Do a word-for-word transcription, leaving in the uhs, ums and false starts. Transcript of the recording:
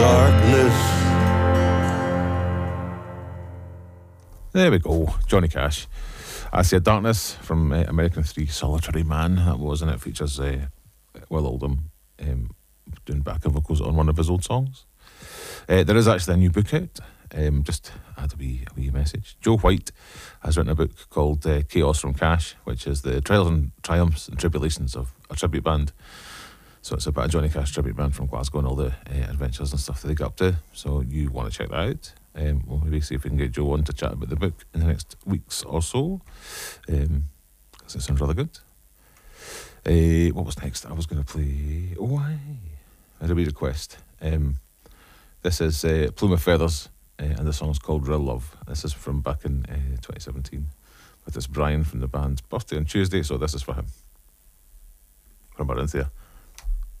Darkness. There we go, Johnny Cash. I Said Darkness from uh, American three, Solitary Man, that was, and it features uh, Will Oldham um, doing backing vocals on one of his old songs. Uh, there is actually a new book out. Um, just add a wee, a wee message. Joe White has written a book called uh, Chaos from Cash, which is the trials and triumphs and tribulations of a tribute band. So it's about a Johnny Cash tribute band from Glasgow and all the uh, adventures and stuff that they got up to. So you want to check that out. Um, we'll maybe see if we can get Joe on to chat about the book in the next weeks or so, because um, it sounds rather good. Uh, what was next? I was going to play... Oh, I had a wee request. Um, this is uh, Plume of Feathers, uh, and the song's called Real Love. This is from back in uh, twenty seventeen. But it's Brian from the band's birthday on Tuesday, so this is for him. From Barinthia.